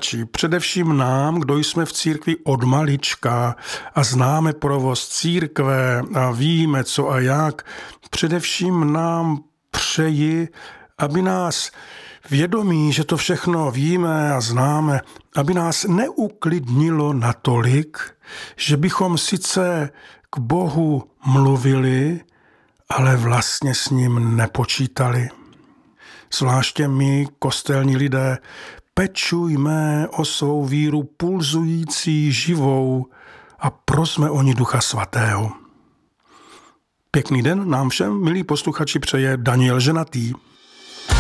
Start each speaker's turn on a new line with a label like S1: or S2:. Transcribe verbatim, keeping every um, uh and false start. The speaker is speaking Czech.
S1: posluchači, především nám, kdo jsme v církvi od malička a známe provoz církve a víme co a jak, především nám přeji, aby nás vědomí, že to všechno víme a známe, aby nás neuklidnilo natolik, že bychom sice k Bohu mluvili, ale vlastně s ním nepočítali. Zvláště my, kostelní lidé, pečujme o svou víru pulzující, živou a prosme o ní Ducha Svatého. Pěkný den nám všem, milí posluchači, přeje Daniel Ženatý.